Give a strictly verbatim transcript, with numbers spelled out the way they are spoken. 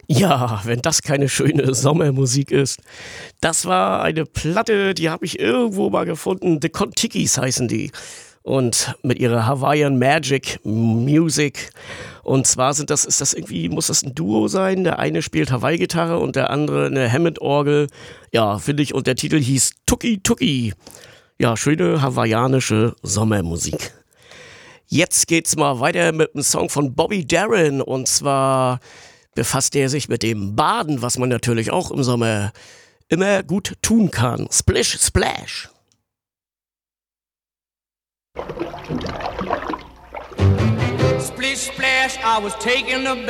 Ja, wenn das keine schöne Sommermusik ist. Das war eine Platte, die habe ich irgendwo mal gefunden. The Kon-Tikis heißen die. Und mit ihrer Hawaiian Magic Music. Und zwar sind das, ist das irgendwie, muss das ein Duo sein? Der eine spielt Hawaii-Gitarre und der andere eine Hammond-Orgel. Ja, finde ich. Und der Titel hieß Tuki Tuki. Ja, schöne hawaiianische Sommermusik. Jetzt geht's mal weiter mit einem Song von Bobby Darin. Und zwar befasst er sich mit dem Baden, was man natürlich auch im Sommer immer gut tun kann. Splish Splash. Splish splash, I was taking a bath.